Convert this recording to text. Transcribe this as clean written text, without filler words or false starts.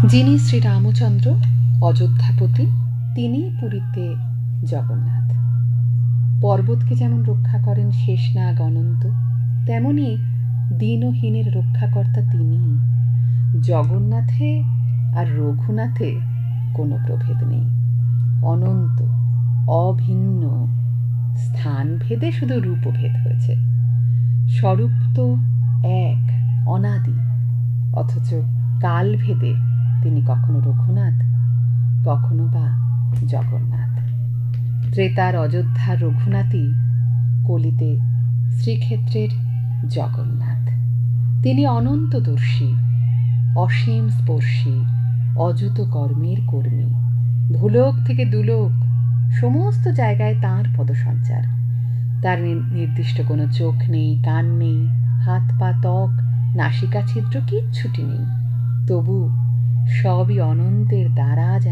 যিনি শ্রীরামচন্দ্র অযোধ্যাপতি, তিনি পুরীতে জগন্নাথ। পর্বতকে যেমন রক্ষা করেন শেষনাগ অনন্ত, তেমনি দীনহীনের রক্ষাকর্তা তিনি। জগন্নাথে আর রঘুনাথে কোনো প্রভেদ নেই, অনন্ত, অভিন্ন। স্থান ভেদে শুধু রূপভেদ হয়েছে। স্বরূপ তো এক, অনাদি, অথচ কালভেদে তিনি কখনো রঘুনাথ, কখনো বা জগন্নাথ। ত্রেতার অযোধ্যার রঘুনাথই কলিতে শ্রীক্ষেত্রের জগন্নাথ। তিনি অনন্তদর্শী, অসীম স্পর্শী, অযুত কর্মের কর্মী। ভূলোক থেকে দুলোক সমস্ত জায়গায় তাঁর পদসঞ্চার। তার নির্দিষ্ট কোনো চোখ নেই, কান নেই, হাত পা, ত্বক, নাসিকা ছিদ্র কিচ্ছুটি নেই। তবু সবই অনন্তের দ্বারা